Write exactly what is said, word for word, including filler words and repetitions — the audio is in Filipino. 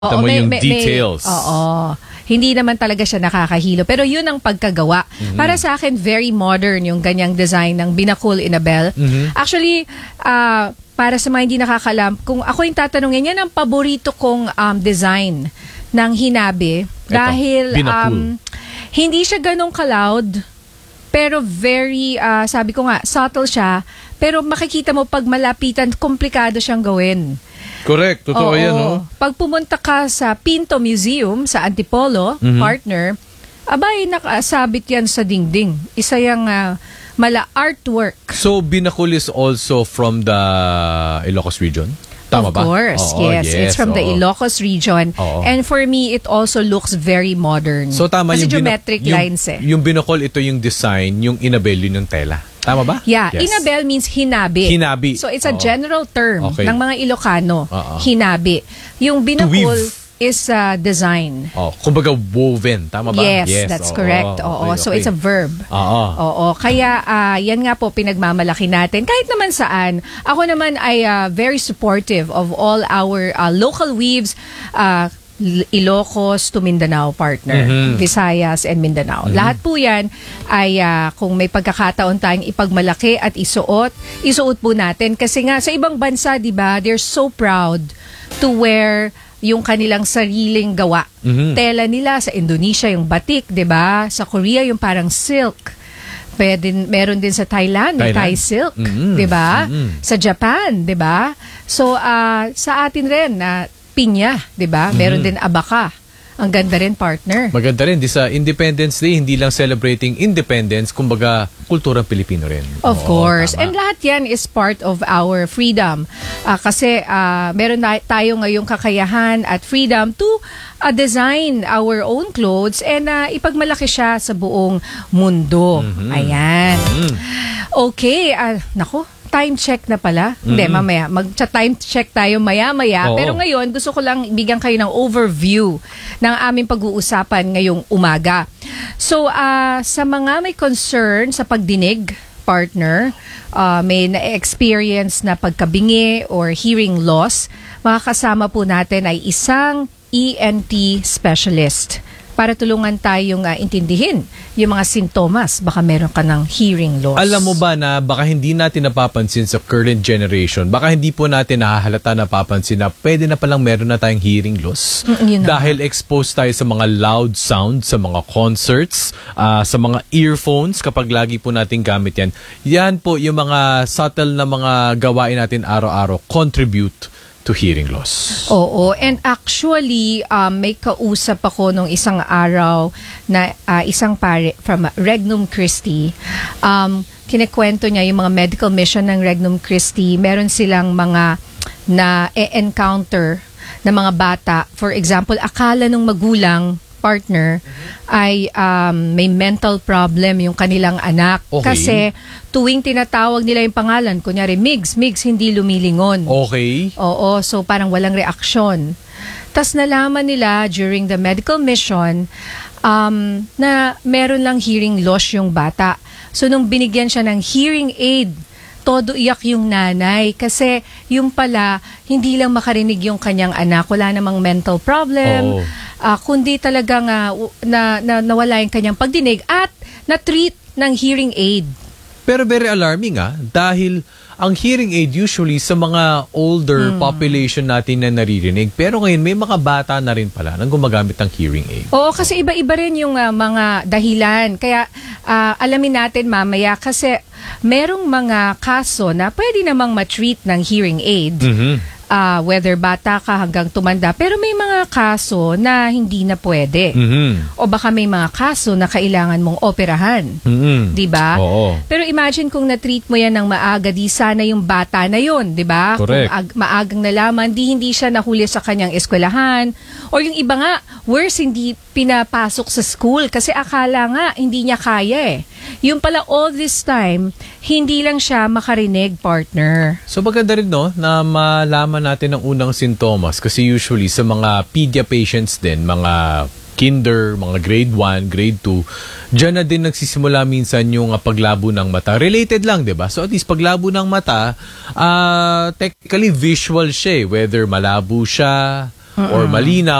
Oo, mo may, yung may, details. May, oo. Hindi naman talaga siya nakakahilo. Pero yun ang pagkagawa. Mm-hmm. Para sa akin, very modern yung ganyang design ng Binakul Inabel. Mm-hmm. Actually, uh, para sa mga hindi nakakalam, kung ako yung tatanungin, yan ang paborito kong um, design ng hinabi. Ito, dahil um, hindi siya ganong ka-loud, pero very, uh, sabi ko nga, subtle siya. Pero makikita mo pag malapitan, komplikado siyang gawin. Correct, totoo yan, no? Pag pumunta ka sa Pinto Museum sa Antipolo, mm-hmm. partner, abay, nakasabit yan sa dingding. Isa yung uh, mala artwork. So, Binakul is also from the Ilocos region? Tama of ba? course, oo, yes. yes. It's from oo. the Ilocos region. Oo. And for me, it also looks very modern. So, tama Kasi yung geometric yung, lines eh. Yung Binakul, ito yung design, yung Inabel, yun yung tela. Tama ba? Yeah, yes. Inabel means hinabi. Hinabi. So it's a Oo. general term okay. ng mga Ilocano. Oo. Hinabi. Yung Binakul is uh, design. Oh, kumbaga woven, tama ba? Yes, yes that's oo, correct. okay, Oo, okay. so it's a verb. Oo. Oo, kaya uh, yan nga po pinagmamalaki natin. Kahit naman saan, ako naman ay uh, very supportive of all our uh, local weaves, uh, Ilocos to Mindanao partner, mm-hmm. Visayas and Mindanao. Mm-hmm. Lahat po yan ay uh, kung may pagkakataon tayong ipagmalaki at isuot, isuot po natin. Kasi nga sa ibang bansa, di ba, they're so proud to wear yung kanilang sariling gawa. Mm-hmm. Tela nila sa Indonesia yung batik, di ba? Sa Korea yung parang silk. Pwede, meron din sa Thailand, may Thai silk, mm-hmm. di ba? Mm-hmm. Sa Japan, di ba? So uh, sa atin rin na uh, pinya, 'di ba? Meron mm-hmm. din abaka. Ang ganda rin, partner. Maganda rin. Di sa Independence Day, hindi lang celebrating independence, kumbaga, kulturang Pilipino rin. Of Oo, course. tama. And lahat yan is part of our freedom. Uh, kasi uh, meron na tayo ngayong kakayahan at freedom to uh, design our own clothes and uh, ipagmalaki siya sa buong mundo. Mm-hmm. Ayan. Mm-hmm. Okay. Uh, naku. Time check na pala. Mm-hmm. Hindi, mamaya. Mag-time check tayo maya-maya. Oo. Pero ngayon, gusto ko lang bigyan kayo ng overview ng aming pag-uusapan ngayong umaga. So, uh, sa mga may concern sa pagdinig, partner, uh, may na-experience na pagkabingi or hearing loss, makakasama po natin ay isang E N T specialist para tulungan tayong uh, intindihin yung mga sintomas. Baka meron ka ng hearing loss. Alam mo ba na baka hindi natin napapansin sa current generation, baka hindi po natin nahahalata napapansin na pwede na palang meron na tayong hearing loss. Mm, dahil exposed tayo sa mga loud sound, sa mga concerts, uh, sa mga earphones kapag lagi po natin gamit yan. Yan po yung mga subtle na mga gawain natin araw-araw contribute to hearing loss. Oo. And actually, um, may kausap ako nung isang araw na uh, isang pare from Regnum Christi. Um, kinikwento niya yung mga medical mission ng Regnum Christi. Meron silang mga na-encounter na mga bata. For example, akala nung magulang partner mm-hmm. ay um, may mental problem yung kanilang anak. Okay. Kasi tuwing tinatawag nila yung pangalan, kunyari, Migs, Migs, hindi lumilingon. Okay. Oo, so parang walang reaksyon. Tas nalaman nila during the medical mission um, na meron lang hearing loss yung bata. So nung binigyan siya ng hearing aid, todo iyak yung nanay kasi yung pala hindi lang makarinig yung kanyang anak, wala namang mental problem. Oh. Uh, kundi talagang uh, na, na, nawala yung kanyang pagdinig at na-treat ng hearing aid. Pero very alarming ah, dahil ang hearing aid usually sa mga older hmm. population natin na naririnig. Pero ngayon may mga bata na rin pala nang gumagamit ng hearing aid. Oo, kasi iba-iba rin yung uh, mga dahilan. Kaya uh, alamin natin mamaya kasi merong mga kaso na pwede namang ma-treat ng hearing aid. Mm-hmm. Uh, whether bata ka hanggang tumanda. Pero may mga kaso na hindi na pwede. Mm-hmm. O baka may mga kaso na kailangan mong operahan. Mm-hmm. Diba? Oo. Pero imagine kung na-treat mo yan ng maaga, di sana yung bata na yun. Diba? Correct. Kung ag- maagang nalaman, di hindi siya nahuli sa kanyang eskwelahan. O yung iba nga, worse, hindi pinapasok sa school kasi akala nga hindi niya kaya eh. Yung pala all this time, hindi lang siya makarinig, partner. So maganda rin no, na malaman natin ang unang sintomas kasi usually sa mga pedia patients din, mga kinder, mga grade one, grade two, dyan na din nagsisimula minsan yung uh, paglabo ng mata. Related lang, di ba? So at least paglabo ng mata, uh, technically visual siya eh. Whether malabo siya, or malinaw